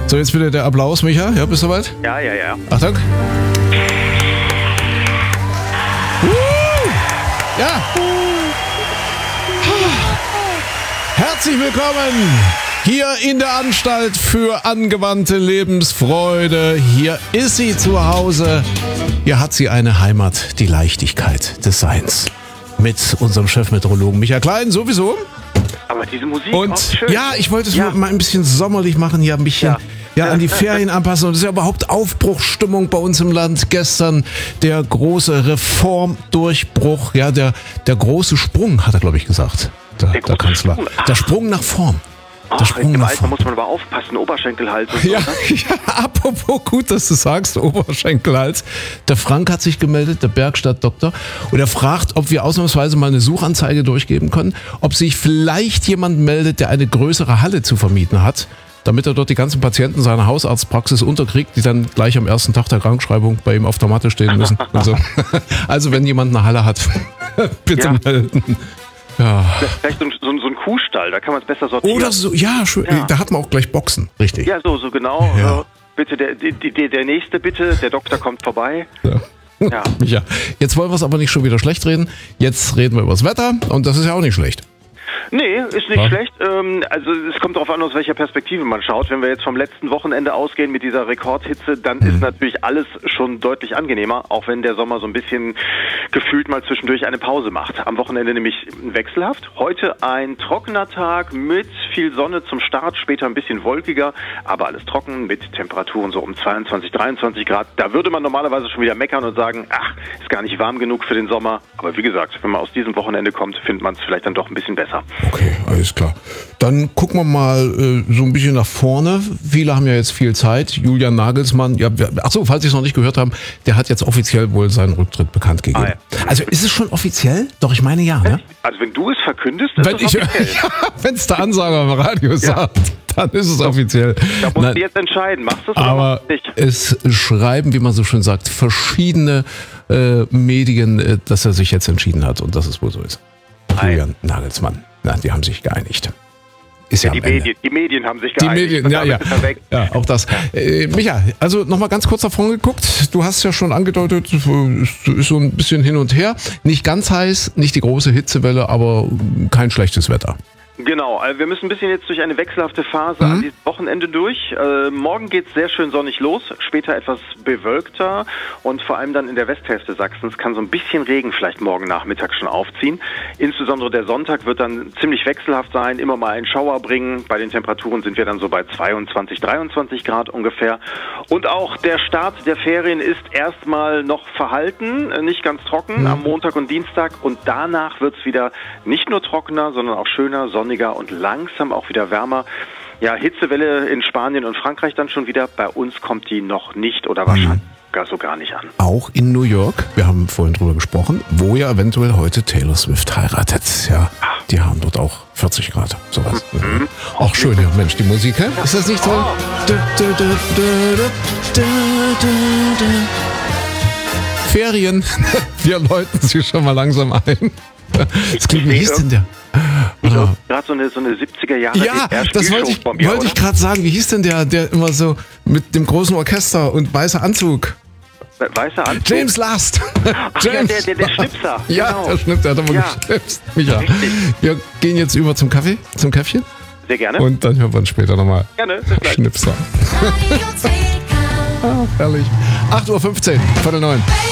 So, jetzt bitte der Applaus, Micha. Ja, bist du soweit? Ja. Achtung. Ja. Herzlich willkommen hier in der Anstalt für angewandte Lebensfreude. Hier ist sie zu Hause. Hier hat sie eine Heimat, die Leichtigkeit des Seins. Mit unserem Chefmeteorologen Michael Klein sowieso. Aber diese Musik Und ist schön. ja, ich wollte es mal ein bisschen sommerlich machen, hier ein bisschen an die Ferien anpassen. Und es ist ja überhaupt Aufbruchsstimmung bei uns im Land. Gestern der große Reformdurchbruch, ja, der große Sprung, hat er, glaube ich, gesagt. Der Kanzler. Der Sprung nach vorn. Im Alter muss man aber aufpassen, Oberschenkelhals und so. Ja, apropos, gut, dass du sagst, Oberschenkelhals. Der Frank hat sich gemeldet, der Bergstadtdoktor, und er fragt, ob wir ausnahmsweise mal eine Suchanzeige durchgeben können, ob sich vielleicht jemand meldet, der eine größere Halle zu vermieten hat, damit er dort die ganzen Patienten seiner Hausarztpraxis unterkriegt, die dann gleich am ersten Tag der Krankschreibung bei ihm auf der Matte stehen müssen. Also wenn jemand eine Halle hat, bitte melden. Ja. Vielleicht so ein Kuhstall, da kann man es besser sortieren. Oder so, ja, schön. Ja. Da hat man auch gleich Boxen, richtig. Ja, so genau. Ja. Bitte, der Nächste bitte, der Doktor kommt vorbei. Ja. Ja. Jetzt wollen wir es aber nicht schon wieder schlecht reden. Jetzt reden wir über das Wetter und das ist ja auch nicht schlecht. Nee, ist nicht schlecht. Also es kommt darauf an, aus welcher Perspektive man schaut. Wenn wir jetzt vom letzten Wochenende ausgehen mit dieser Rekordhitze, dann ist natürlich alles schon deutlich angenehmer, auch wenn der Sommer so ein bisschen gefühlt mal zwischendurch eine Pause macht. Am Wochenende nämlich wechselhaft. Heute ein trockener Tag mit viel Sonne zum Start, später ein bisschen wolkiger, aber alles trocken mit Temperaturen so um 22, 23 Grad. Da würde man normalerweise schon wieder meckern und sagen, ach, ist gar nicht warm genug für den Sommer. Aber wie gesagt, wenn man aus diesem Wochenende kommt, findet man es vielleicht dann doch ein bisschen besser. Okay, alles klar. Dann gucken wir mal so ein bisschen nach vorne. Viele haben ja jetzt viel Zeit. Julian Nagelsmann, achso, falls Sie es noch nicht gehört haben, der hat jetzt offiziell wohl seinen Rücktritt bekannt gegeben. Ja. Also ist es schon offiziell? Doch, ich meine ja, ne? Also wenn du es verkündest, ist es offiziell. Wenn es der Ansager im Radio sagt, dann ist es offiziell. Da musst du jetzt entscheiden, machst du es oder machst du nicht? Es schreiben, wie man so schön sagt, verschiedene Medien, dass er sich jetzt entschieden hat und dass es wohl so ist. Julian Nagelsmann. Na, die haben sich geeinigt. Ist ja die Medien haben sich geeinigt. Die Medien, ja, auch das. Micha, also nochmal ganz kurz nach vorne geguckt. Du hast ja schon angedeutet, ist so ein bisschen hin und her. Nicht ganz heiß, nicht die große Hitzewelle, aber kein schlechtes Wetter. Genau, also wir müssen ein bisschen jetzt durch eine wechselhafte Phase an diesem Wochenende durch. Morgen geht es sehr schön sonnig los, später etwas bewölkter und vor allem dann in der Westhälfte Sachsens kann so ein bisschen Regen vielleicht morgen Nachmittag schon aufziehen. Insbesondere der Sonntag wird dann ziemlich wechselhaft sein, immer mal einen Schauer bringen. Bei den Temperaturen sind wir dann so bei 22, 23 Grad ungefähr. Und auch der Start der Ferien ist erstmal noch verhalten, nicht ganz trocken am Montag und Dienstag. Und danach wird es wieder nicht nur trockener, sondern auch schöner, sonniger und langsam auch wieder wärmer. Ja, Hitzewelle in Spanien und Frankreich dann schon wieder. Bei uns kommt die noch nicht oder wahrscheinlich gar nicht an. Auch in New York, wir haben vorhin drüber gesprochen, wo ja eventuell heute Taylor Swift heiratet. Ja, die haben dort auch 40 Grad, sowas. Auch schön, ja, Mensch, die Musik, hä? Ist das nicht toll? Ferien, wir läuten sie schon mal langsam ein. Das klingt, wie hieß denn der? Gerade so eine 70er Jahre. Ja, das wollte ich gerade sagen. Wie hieß denn der immer so mit dem großen Orchester und weißer Anzug? Weißer Anzug? James Last. James. Ja, der Schnipser. Ja, genau. Der Schnipser, der hat immer geschnipst. Micha. Wir gehen jetzt über zum Kaffee, zum Käffchen. Sehr gerne. Und dann hören wir uns später nochmal. Gerne, bis gleich. Schnipser. Herrlich. 8:15 Uhr, 8:45.